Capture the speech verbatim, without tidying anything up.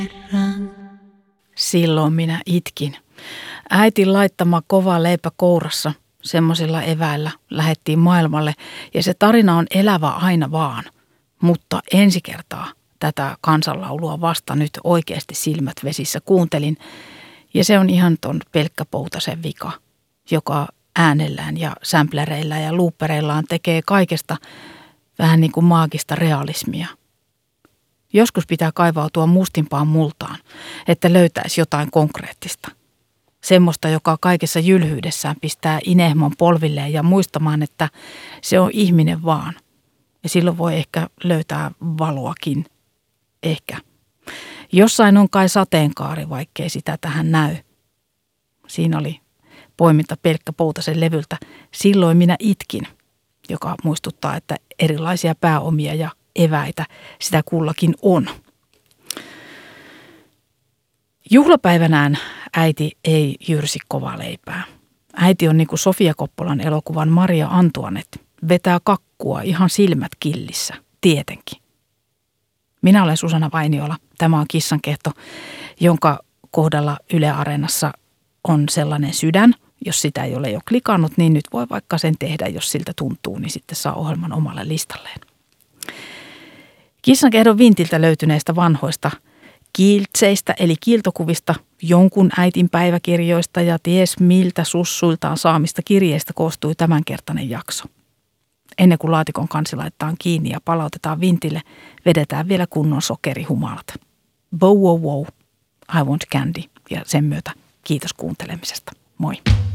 Silloin minä itkin. Äitin laittama kova leipä kourassa, semmoisilla eväillä lähettiin maailmalle ja se tarina on elävä aina vaan. Mutta ensi kertaa tätä kansanlaulua vasta nyt oikeasti silmät vesissä kuuntelin ja se on ihan ton Pelkkä Poutasen vika, joka äänellään ja sämpläreillä ja luuppereillaan tekee kaikesta vähän niin kuin maagista realismia. Joskus pitää kaivautua mustimpaan multaan, että löytäisi jotain konkreettista. Semmoista, joka kaikessa jylhyydessään pistää inehmon polvilleen ja muistamaan, että se on ihminen vaan. Ja silloin voi ehkä löytää valoakin. Ehkä. Jossain on kai sateenkaari, vaikkei sitä tähän näy. Siinä oli poiminta Pelkkä Poutasen levyltä Silloin minä itkin, joka muistuttaa, että erilaisia pääomia ja eväitä sitä kullakin on. Juhlapäivänään äiti ei jyrsi kovaa leipää. Äiti on niin kuin Sofia Koppolan elokuvan Maria Antoinette, vetää kakkua ihan silmät killissä, tietenkin. Minä olen Susanna Vainiola. Tämä on Kissankehto, jonka kohdalla Yle Areenassa on sellainen sydän. Jos sitä ei ole jo klikannut, niin nyt voi vaikka sen tehdä, jos siltä tuntuu, niin sitten saa ohjelman omalle listalleen. Kissankehdon vintiltä löytyneistä vanhoista kiiltseistä eli kiiltokuvista, jonkun äitin päiväkirjoista ja ties miltä sussuiltaan saamista kirjeistä koostui tämänkertainen jakso. Ennen kuin laatikon kansi laitetaan kiinni ja palautetaan vintille, vedetään vielä kunnon sokerihumalat. Bow wow wow, I want candy ja sen myötä kiitos kuuntelemisesta. Moi.